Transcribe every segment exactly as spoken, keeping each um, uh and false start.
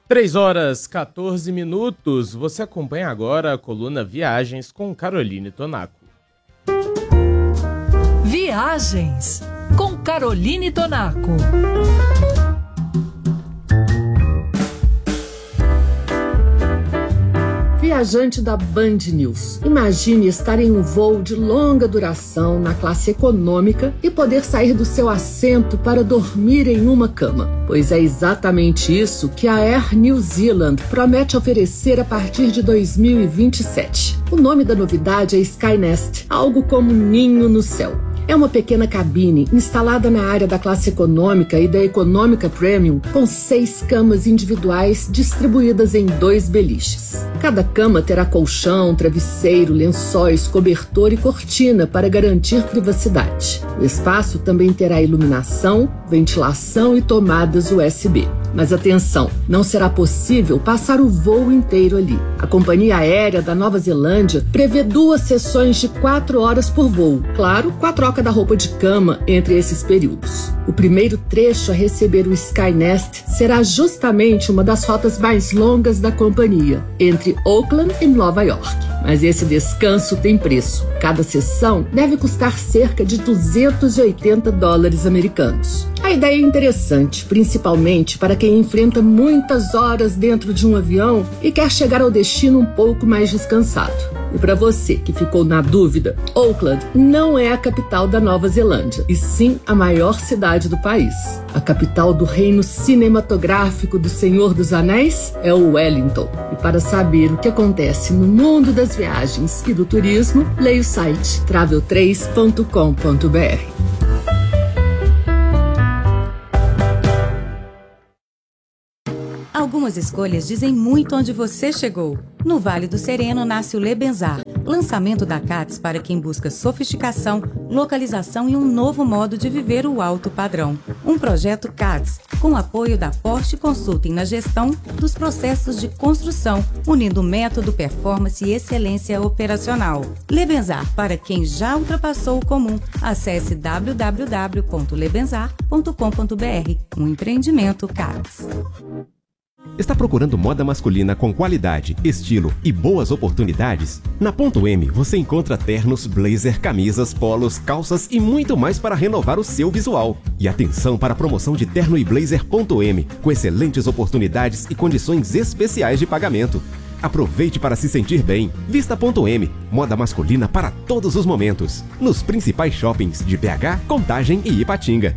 três horas, quatorze minutos. Você acompanha agora a coluna Viagens com Caroline Tonaco. Viagens com Caroline Tonaco. Viajante da Band News, imagine estar em um voo de longa duração na classe econômica e poder sair do seu assento para dormir em uma cama. Pois é exatamente isso que a Air New Zealand promete oferecer a partir de dois mil e vinte e sete. O nome da novidade é Skynest, algo como ninho no céu. É uma pequena cabine instalada na área da classe econômica e da econômica premium, com seis camas individuais distribuídas em dois beliches. Cada cama terá colchão, travesseiro, lençóis, cobertor e cortina para garantir privacidade. O espaço também terá iluminação, ventilação e tomadas U S B. Mas atenção, não será possível passar o voo inteiro ali. A companhia aérea da Nova Zelândia prevê duas sessões de quatro horas por voo, claro, com a troca da roupa de cama entre esses períodos. O primeiro trecho a receber o Skynest será justamente uma das rotas mais longas da companhia, entre Auckland e Nova York. Mas esse descanso tem preço. Cada sessão deve custar cerca de duzentos e oitenta dólares americanos. A ideia é interessante, principalmente para quem enfrenta muitas horas dentro de um avião e quer chegar ao destino um pouco mais descansado. E para você que ficou na dúvida, Auckland não é a capital da Nova Zelândia, e sim a maior cidade do país. A capital do reino cinematográfico do Senhor dos Anéis é o Wellington. E para saber o que acontece no mundo das viagens e do turismo, leia o site travel três ponto com ponto b r. Algumas escolhas dizem muito onde você chegou. No Vale do Sereno nasce o Lebenzar, lançamento da Katz para quem busca sofisticação, localização e um novo modo de viver o alto padrão. Um projeto Katz, com apoio da Porsche Consulting na gestão dos processos de construção, unindo método, performance e excelência operacional. Lebenzar, para quem já ultrapassou o comum. Acesse w w w ponto lebenzar ponto com ponto b r. Um empreendimento Katz. Está procurando moda masculina com qualidade, estilo e boas oportunidades? Na Ponto M você encontra ternos, blazer, camisas, polos, calças e muito mais para renovar o seu visual. E atenção para a promoção de terno e blazer Ponto M, com excelentes oportunidades e condições especiais de pagamento. Aproveite para se sentir bem. Vista Ponto M, moda masculina para todos os momentos. Nos principais shoppings de B H, Contagem e Ipatinga.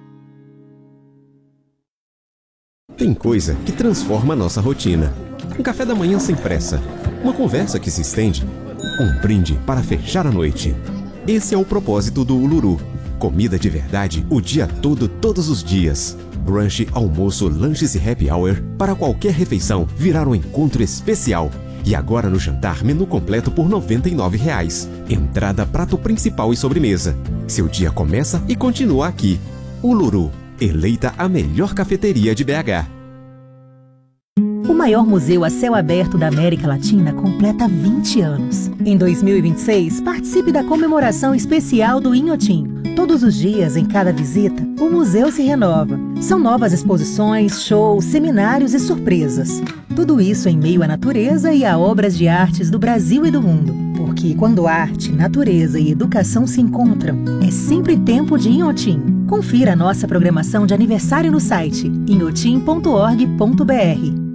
Tem coisa que transforma a nossa rotina. Um café da manhã sem pressa, uma conversa que se estende, um brinde para fechar a noite. Esse é o propósito do Uluru. Comida de verdade o dia todo, todos os dias. Brunch, almoço, lanches e happy hour para qualquer refeição virar um encontro especial. E agora no jantar, menu completo por noventa e nove reais. Entrada, prato principal e sobremesa. Seu dia começa e continua aqui. Uluru, eleita a melhor cafeteria de B H. O maior museu a céu aberto da América Latina completa vinte anos. Em dois mil e vinte e seis, participe da comemoração especial do Inhotim. Todos os dias, em cada visita, o museu se renova. São novas exposições, shows, seminários e surpresas. Tudo isso em meio à natureza e a obras de artes do Brasil e do mundo. Porque quando arte, natureza e educação se encontram, é sempre tempo de Inhotim. Confira a nossa programação de aniversário no site inhotim ponto org ponto b r.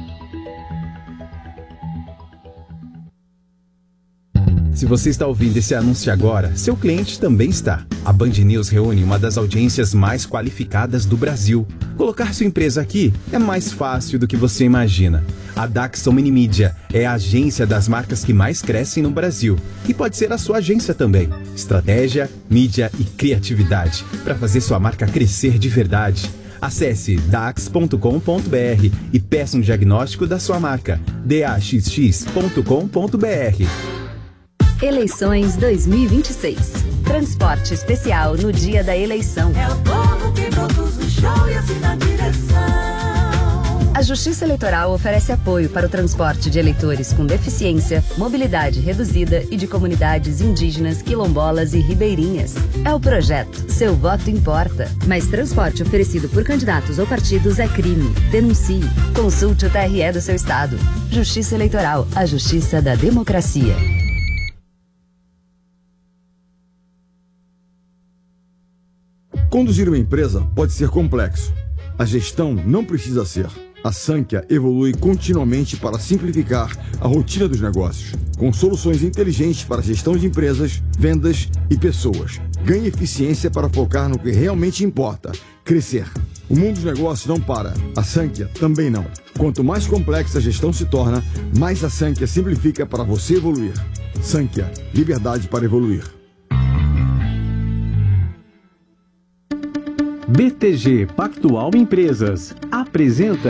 Se você está ouvindo esse anúncio agora, seu cliente também está. A Band News reúne uma das audiências mais qualificadas do Brasil. Colocar sua empresa aqui é mais fácil do que você imagina. A Daxon Mini Media é a agência das marcas que mais crescem no Brasil. E pode ser a sua agência também. Estratégia, mídia e criatividade para fazer sua marca crescer de verdade. Acesse dax ponto com ponto b r e peça um diagnóstico da sua marca. d a x x ponto com ponto b r. Eleições dois mil e vinte e seis. Transporte especial no dia da eleição. É o povo que produz o show e assim na direção. A Justiça Eleitoral oferece apoio para o transporte de eleitores com deficiência, mobilidade reduzida e de comunidades indígenas, quilombolas e ribeirinhas. É o projeto Seu Voto Importa. Mas transporte oferecido por candidatos ou partidos é crime. Denuncie. Consulte o T R E do seu estado. Justiça Eleitoral, a justiça da democracia. Conduzir uma empresa pode ser complexo. A gestão não precisa ser. A Sankhya evolui continuamente para simplificar a rotina dos negócios, com soluções inteligentes para a gestão de empresas, vendas e pessoas. Ganhe eficiência para focar no que realmente importa, crescer. O mundo dos negócios não para. A Sankhya também não. Quanto mais complexa a gestão se torna, mais a Sankhya simplifica para você evoluir. Sankhya, liberdade para evoluir. B T G Pactual Empresas apresenta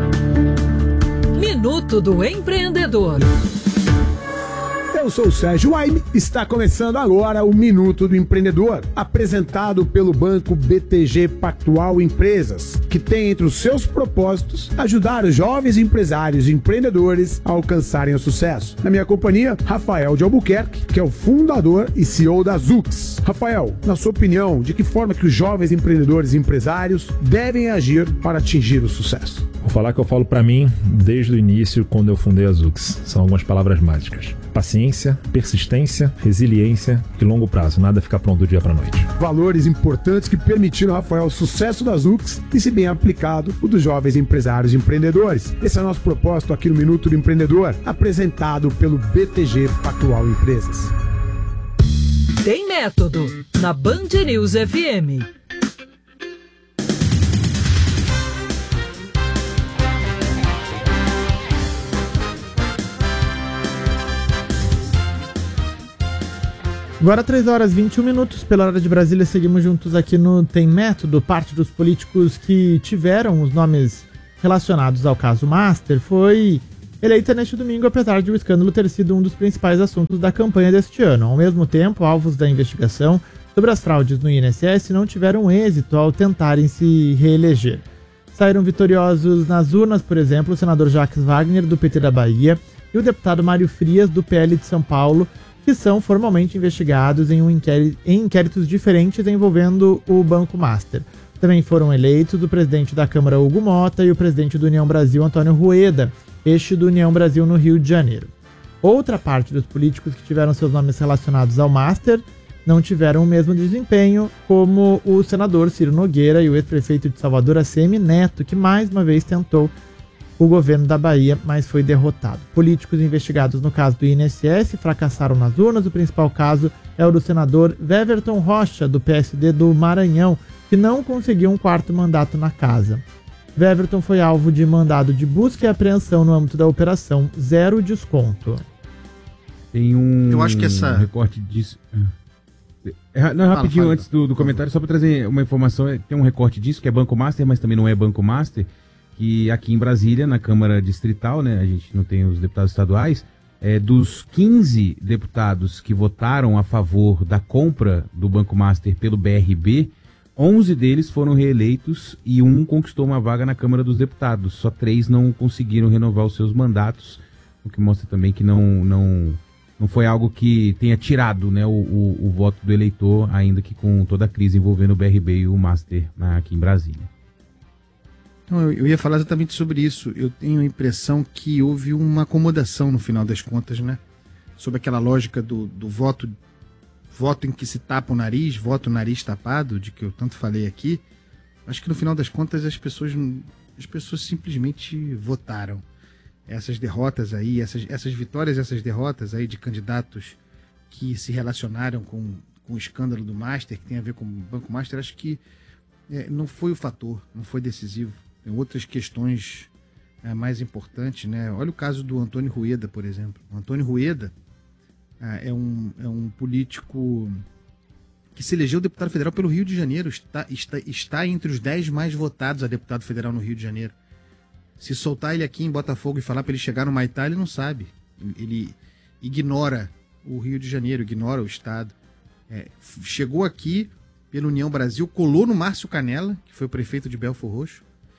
Minuto do Empreendedor. Eu sou o Sérgio Aime, está começando agora o Minuto do Empreendedor, apresentado pelo banco B T G Pactual Empresas, que tem entre os seus propósitos ajudar os jovens empresários e empreendedores a alcançarem o sucesso. Na minha companhia, Rafael de Albuquerque, que é o fundador e C E O da Zux. Rafael, na sua opinião, de que forma que os jovens empreendedores e empresários devem agir para atingir o sucesso? Vou falar que eu falo para mim desde o início, quando eu fundei a Zux. São algumas palavras mágicas. Paciência, persistência, resiliência e longo prazo. Nada fica pronto do dia para a noite. Valores importantes que permitiram, Rafael, o sucesso da Zux e, se bem aplicado, o dos jovens empresários e empreendedores. Esse é o nosso propósito aqui no Minuto do Empreendedor, apresentado pelo B T G Pactual Empresas. Tem método na Band News F M. Agora três horas e vinte e um minutos, pela hora de Brasília, seguimos juntos aqui no Tem Método. Parte dos políticos que tiveram os nomes relacionados ao caso Master foi eleita neste domingo, apesar de o escândalo ter sido um dos principais assuntos da campanha deste ano. Ao mesmo tempo, alvos da investigação sobre as fraudes no I N S S não tiveram êxito ao tentarem se reeleger. Saíram vitoriosos nas urnas, por exemplo, o senador Jacques Wagner, do P T da Bahia, e o deputado Mário Frias, do P L de São Paulo, que são formalmente investigados em, um inquérito, em inquéritos diferentes envolvendo o Banco Master. Também foram eleitos o presidente da Câmara, Hugo Mota, e o presidente do União Brasil, Antônio Rueda, este do União Brasil no Rio de Janeiro. Outra parte dos políticos que tiveram seus nomes relacionados ao Master não tiveram o mesmo desempenho, como o senador Ciro Nogueira e o ex-prefeito de Salvador, A C M Neto, que mais uma vez tentou o governo da Bahia, mas foi derrotado. Políticos investigados no caso do I N S S fracassaram nas urnas. O principal caso é o do senador Weverton Rocha, do P S D do Maranhão, que não conseguiu um quarto mandato na casa. Weverton foi alvo de mandado de busca e apreensão no âmbito da operação Zero Desconto. Tem um Eu acho que essa... recorte disso... É, não, rapidinho, fala, fala. Antes do, do comentário, só para trazer uma informação, tem um recorte disso, que é Banco Master, mas também não é Banco Master, que aqui em Brasília, na Câmara Distrital, né, a gente não tem os deputados estaduais, é, dos quinze deputados que votaram a favor da compra do Banco Master pelo B R B, onze deles foram reeleitos e um conquistou uma vaga na Câmara dos Deputados. Só três não conseguiram renovar os seus mandatos, o que mostra também que não, não, não foi algo que tenha tirado, né, o, o, o voto do eleitor, ainda que com toda a crise envolvendo o B R B e o Master aqui em Brasília. Então, eu, eu ia falar exatamente sobre isso. Eu tenho a impressão que houve uma acomodação no final das contas, né? Sobre aquela lógica do, do voto, voto em que se tapa o nariz, voto nariz tapado, de que eu tanto falei aqui. Acho que no final das contas as pessoas, as pessoas simplesmente votaram. Essas derrotas aí, essas, essas vitórias, essas derrotas aí de candidatos que se relacionaram com, com o escândalo do Master, que tem a ver com o Banco Master, acho que é, não foi o fator, não foi decisivo. Tem outras questões é, mais importantes, né? Olha o caso do Antônio Rueda, por exemplo. O Antônio Rueda é, é, um, é um político que se elegeu deputado federal pelo Rio de Janeiro, está, está, está entre os dez mais votados a deputado federal no Rio de Janeiro. Se soltar ele aqui em Botafogo e falar para ele chegar no Maitá, ele não sabe. Ele ignora o Rio de Janeiro, ignora o estado. É, chegou aqui pela União Brasil, colou no Márcio Canella, que foi o prefeito de Belfor Roxo,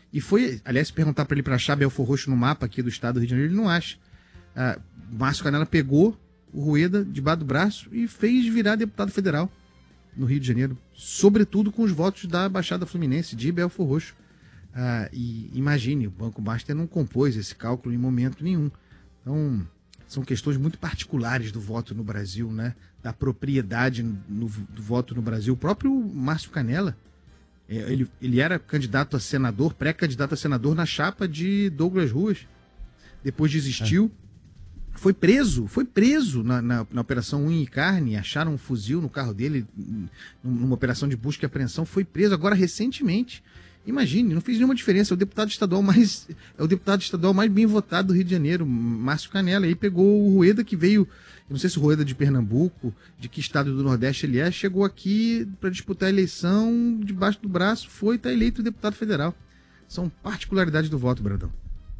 E foi, aliás, se perguntar para ele para achar Belfor Roxo no mapa aqui do estado do Rio de Janeiro, ele não acha. Ah, Márcio Canela pegou o Rueda debaixo do braço e fez virar deputado federal no Rio de Janeiro, sobretudo com os votos da Baixada Fluminense, de Belfor Roxo. Ah, e imagine, o Banco Master não compôs esse cálculo em momento nenhum. Então, são questões muito particulares do voto no Brasil, né? Da propriedade no, do voto no Brasil. O próprio Márcio Canela, ele, ele era candidato a senador, pré-candidato a senador na chapa de Douglas Ruas. Depois desistiu. É. Foi preso, foi preso na, na, na Operação Unha e Carne. Acharam um fuzil no carro dele, numa operação de busca e apreensão. Foi preso agora recentemente. Imagine, não fez nenhuma diferença. É o deputado estadual mais, é o deputado estadual mais bem votado do Rio de Janeiro, Márcio Canela. Aí pegou o Rueda, que veio, eu não sei se o Rueda de Pernambuco, de que estado do Nordeste ele é, chegou aqui para disputar a eleição debaixo do braço, foi e está eleito deputado federal. São particularidades do voto, Bradão.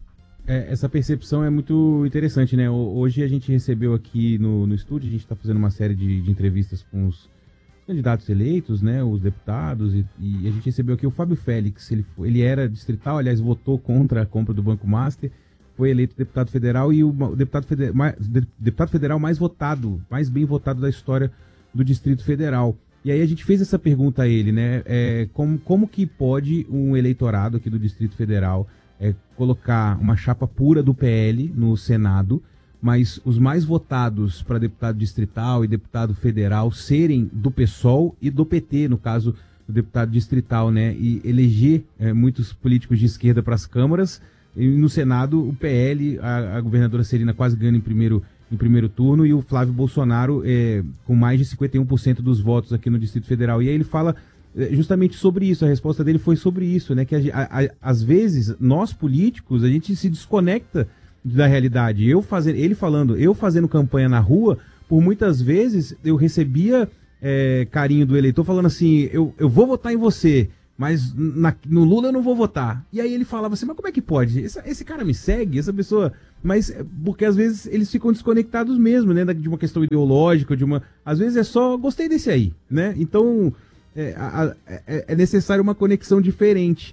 É, essa percepção é muito interessante, né? Hoje a gente recebeu aqui no, no estúdio, a gente está fazendo uma série de, de entrevistas com os candidatos eleitos, né, os deputados, e, e a gente recebeu aqui o Fábio Félix. Ele, ele era distrital, aliás, votou contra a compra do Banco Master, foi eleito deputado federal e o, o deputado, feder, mais, deputado federal mais votado, mais bem votado da história do Distrito Federal. E aí a gente fez essa pergunta a ele, né, é, como, como que pode um eleitorado aqui do Distrito Federal é, colocar uma chapa pura do P L no Senado, mas os mais votados para deputado distrital e deputado federal serem do PSOL e do P T, no caso do deputado distrital, né? E eleger é, muitos políticos de esquerda para as câmaras. E no Senado, o P L, a, a governadora Celina quase ganha em primeiro, em primeiro turno, e o Flávio Bolsonaro é, com mais de cinquenta e um por cento dos votos aqui no Distrito Federal. E aí ele fala é, justamente sobre isso, a resposta dele foi sobre isso, né? Que a, a, a, às vezes, nós políticos, a gente se desconecta da realidade. Eu fazendo, ele falando, eu fazendo campanha na rua, por muitas vezes eu recebia é, carinho do eleitor falando assim, eu, eu vou votar em você, mas na, no Lula eu não vou votar. E aí ele falava assim, mas como é que pode? Esse, esse cara me segue, essa pessoa... Mas porque às vezes eles ficam desconectados mesmo, né? De uma questão ideológica, de uma... Às vezes é só, gostei desse aí, né? Então é, a, é, é necessário uma conexão diferente.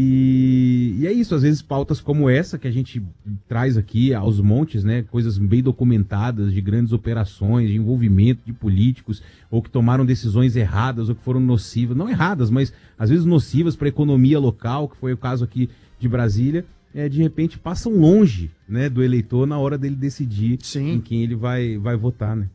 E, e é isso, às vezes pautas como essa que a gente traz aqui aos montes, né, coisas bem documentadas de grandes operações, de envolvimento de políticos, ou que tomaram decisões erradas, ou que foram nocivas, não erradas, mas às vezes nocivas para a economia local, que foi o caso aqui de Brasília, é, de repente passam longe, né, do eleitor na hora dele decidir Sim. em quem ele vai, vai votar, né?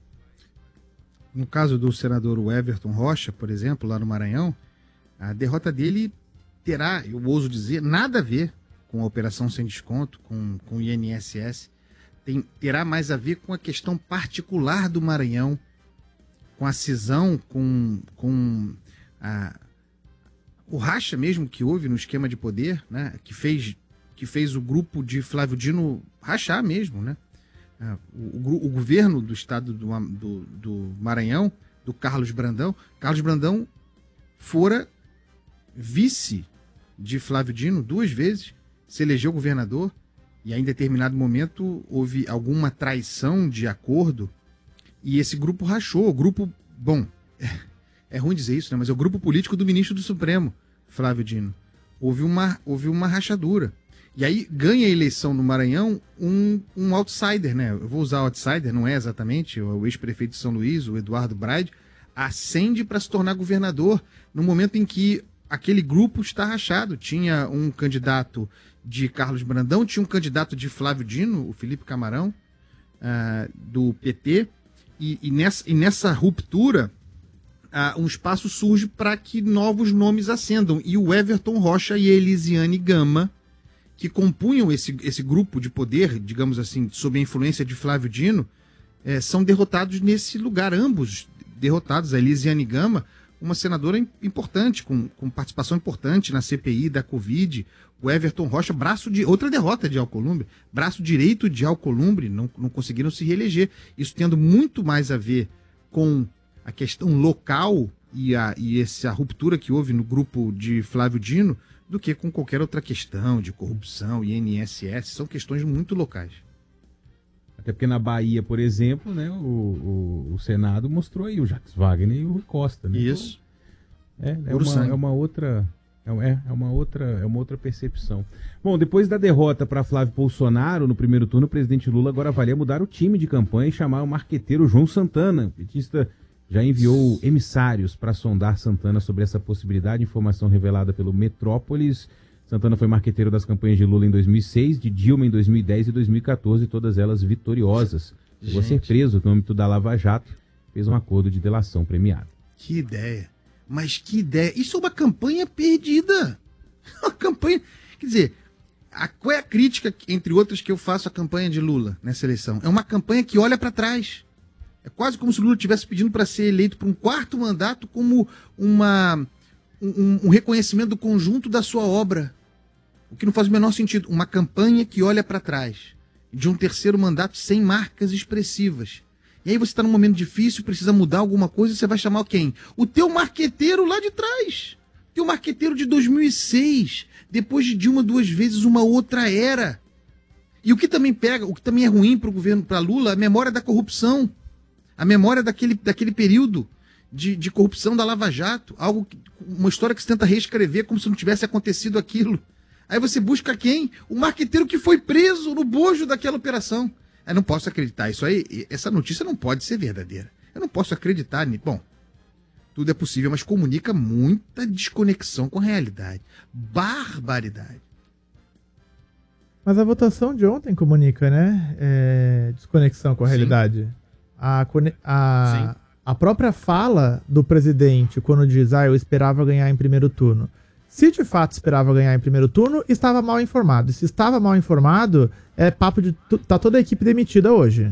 No caso do senador Everton Rocha, por exemplo, lá no Maranhão, a derrota dele terá, eu ouso dizer, nada a ver com a operação sem desconto, com, com o I N S S. Tem, terá mais a ver com a questão particular do Maranhão, com a cisão, com, com a, o racha mesmo que houve no esquema de poder, né, que fez, que fez o grupo de Flávio Dino rachar mesmo. Né? O, o, o governo do estado do, do, do Maranhão, do Carlos Brandão, Carlos Brandão fora vice de Flávio Dino duas vezes, se elegeu governador, e aí, em determinado momento houve alguma traição de acordo e esse grupo rachou. O grupo, bom, é, é ruim dizer isso, né? Mas é o grupo político do ministro do Supremo, Flávio Dino. Houve uma, houve uma rachadura. E aí ganha a eleição no Maranhão um, um outsider, né? Eu vou usar outsider, não é exatamente, o ex-prefeito de São Luís, o Eduardo Braide, ascende para se tornar governador no momento em que aquele grupo está rachado. Tinha um candidato de Carlos Brandão, tinha um candidato de Flávio Dino, o Felipe Camarão, uh, do P T, e, e, nessa, e nessa ruptura, uh, um espaço surge para que novos nomes ascendam. E o Everton Rocha e a Elisiane Gama, que compunham esse, esse grupo de poder, digamos assim, sob a influência de Flávio Dino, eh, são derrotados nesse lugar, ambos derrotados. A Elisiane Gama, uma senadora importante, com, com participação importante na C P I da Covid. O Everton Rocha, braço de outra derrota de Alcolumbre, braço direito de Alcolumbre, não, não conseguiram se reeleger. Isso tendo muito mais a ver com a questão local e, a, e essa ruptura que houve no grupo de Flávio Dino, do que com qualquer outra questão de corrupção, I N S S, são questões muito locais. Até porque na Bahia, por exemplo, né, o, o, o Senado mostrou aí o Jacques Wagner e o Rui Costa. Né? Isso. Então, é, é, uma, é uma outra É, é, uma outra, é uma outra percepção. Bom, depois da derrota para Flávio Bolsonaro no primeiro turno, o presidente Lula agora avalia mudar o time de campanha e chamar o marqueteiro João Santana. O petista já enviou emissários para sondar Santana sobre essa possibilidade. Informação revelada pelo Metrópolis. Santana foi marqueteiro das campanhas de Lula em dois mil e seis, de Dilma em dois mil e dez e dois mil e quatorze, todas elas vitoriosas. Chegou a ser preso no âmbito da Lava Jato, fez um acordo de delação premiado. Que ideia. Mas que ideia. Isso é uma campanha perdida. Uma campanha... Quer dizer, a, qual é a crítica, entre outras, que eu faço à campanha de Lula nessa eleição? É uma campanha que olha para trás. É quase como se o Lula estivesse pedindo para ser eleito para um quarto mandato como uma, um, um reconhecimento do conjunto da sua obra. O que não faz o menor sentido. Uma campanha que olha para trás. De um terceiro mandato sem marcas expressivas. E aí você está num momento difícil, precisa mudar alguma coisa, você vai chamar quem? O teu marqueteiro lá de trás. Teu marqueteiro de dois mil e seis. Depois de Dilma duas vezes, uma outra era. E o que também pega, o que também é ruim para o governo, para Lula, a memória da corrupção. A memória daquele, daquele período de, de corrupção da Lava Jato. Algo, uma história que se tenta reescrever como se não tivesse acontecido aquilo. Aí você busca quem? O marqueteiro que foi preso no bojo daquela operação. Eu não posso acreditar. Isso aí, essa notícia não pode ser verdadeira. Eu não posso acreditar nisso. Bom, tudo é possível, mas comunica muita desconexão com a realidade. Barbaridade. Mas a votação de ontem comunica, né? É, desconexão com a realidade. A, a, a própria fala do presidente, quando diz, ah, eu esperava ganhar em primeiro turno. Se de fato esperava ganhar em primeiro turno, estava mal informado. Se estava mal informado, é papo de... Tá toda a equipe demitida hoje.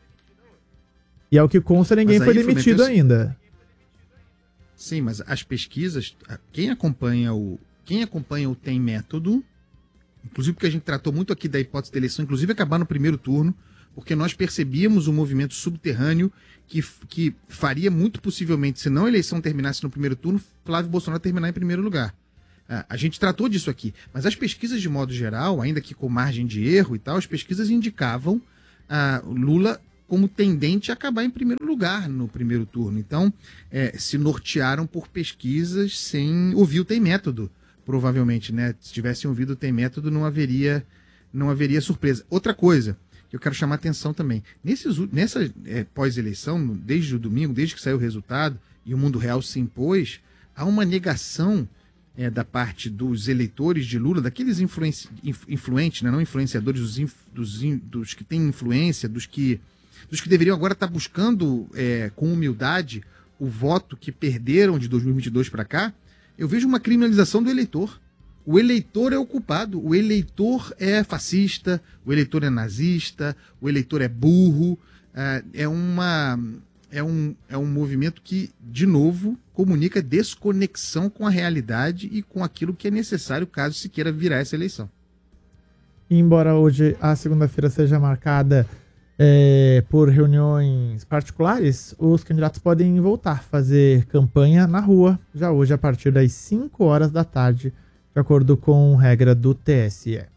E ao que consta, ninguém foi demitido ainda. Sim, mas as pesquisas... Quem acompanha o, quem acompanha o Tem Método, inclusive porque a gente tratou muito aqui da hipótese da eleição, inclusive acabar no primeiro turno, porque nós percebíamos um movimento subterrâneo que, que faria muito possivelmente, se não a eleição terminasse no primeiro turno, Flávio Bolsonaro terminar em primeiro lugar. A gente tratou disso aqui, mas as pesquisas de modo geral, ainda que com margem de erro e tal, as pesquisas indicavam a Lula como tendente a acabar em primeiro lugar no primeiro turno. Então, é, se nortearam por pesquisas sem ouvir o Tem Método, provavelmente, né? Se tivessem ouvido o Tem Método, não haveria, não haveria surpresa. Outra coisa que eu quero chamar a atenção também, nesses, nessa é, pós-eleição, desde o domingo, desde que saiu o resultado e o mundo real se impôs, há uma negação É, da parte dos eleitores de Lula, daqueles influenci, influentes, né, não influenciadores, dos, inf, dos, in, dos que têm influência, dos que, dos que deveriam agora estar buscando é, com humildade o voto que perderam de dois mil e vinte e dois para cá, eu vejo uma criminalização do eleitor. O eleitor é o culpado, o eleitor é fascista, o eleitor é nazista, o eleitor é burro, é, é uma... É um, é um movimento que, de novo, comunica desconexão com a realidade e com aquilo que é necessário caso se queira virar essa eleição. Embora hoje a segunda-feira seja marcada é, por reuniões particulares, os candidatos podem voltar a fazer campanha na rua, já hoje a partir das cinco horas da tarde, de acordo com regra do T S E.